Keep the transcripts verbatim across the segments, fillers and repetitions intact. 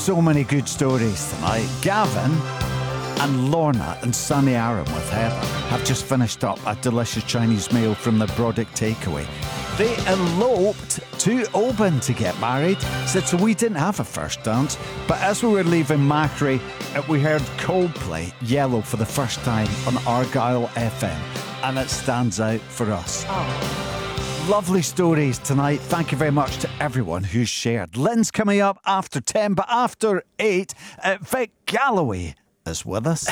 so many good stories tonight. Gavin and Lorna and Sunny Aaron with Heather have just finished up a delicious Chinese meal from the Brodick Takeaway. They eloped to Oban to get married. Said, so we didn't have a first dance, but as we were leaving Macri, we heard Coldplay Yellow for the first time on Argyle F M, and it stands out for us. Oh. Lovely stories tonight. Thank you very much to everyone who's shared. Lynn's coming up after ten, but after eight, uh, Vic Galloway is with us.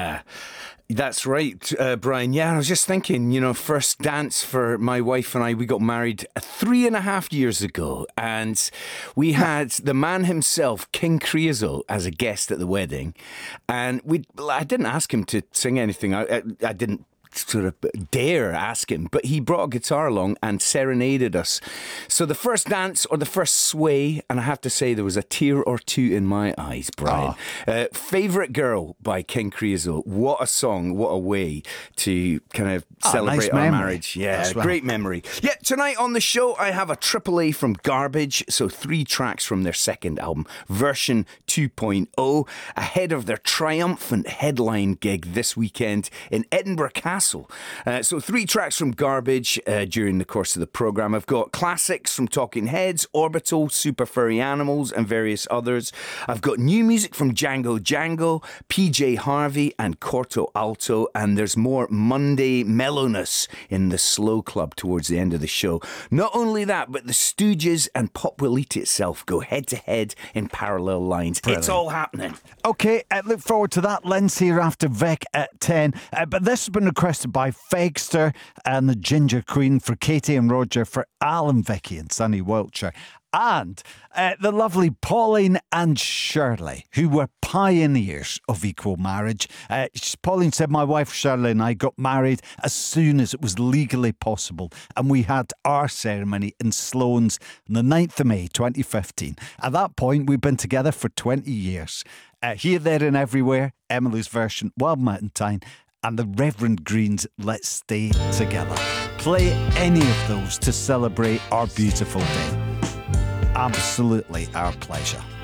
That's right, uh, Brian. Yeah, I was just thinking, you know, first dance for my wife and I, we got married three and a half years ago, and we had the man himself, King Creosote, as a guest at the wedding, and we I didn't ask him to sing anything. I, I, I didn't sort of dare ask him, but he brought a guitar along and serenaded us. So the first dance or the first sway, and I have to say there was a tear or two in my eyes, Brian. Oh. Uh, Favourite Girl by King Creosote. What a song, what a way to kind of oh, celebrate nice our memory. marriage. Yeah, well. Great memory. Yeah, tonight on the show I have a triple A from Garbage, so three tracks from their second album, Version two point oh, ahead of their triumphant headline gig this weekend in Edinburgh Castle. Uh, so three tracks from Garbage uh, during the course of the programme. I've got classics from Talking Heads, Orbital, Super Furry Animals and various others. I've got new music from Django Django, P J Harvey and Corto Alto, and there's more Monday mellowness in the Slow Club towards the end of the show. Not only that, but the Stooges and Pop Will Eat itself go head to head in parallel lines. Brilliant. It's all happening. Okay, I look forward to that. Lynn's here after Vic at ten. Uh, but this has been requested by Fegster and the Ginger Queen for Katie and Roger, for Alan, Vicky and Sunny Wiltshire, and uh, the lovely Pauline and Shirley, who were pioneers of equal marriage. Uh, Pauline said, my wife Shirley and I got married as soon as it was legally possible, and we had our ceremony in Sloanes on the ninth of May twenty fifteen. At that point, we've been together for twenty years. Uh, Here, There and Everywhere, Emily's version, Wild Mountain Time, and the Reverend Green's Let's Stay Together. Play any of those to celebrate our beautiful day. Absolutely our pleasure.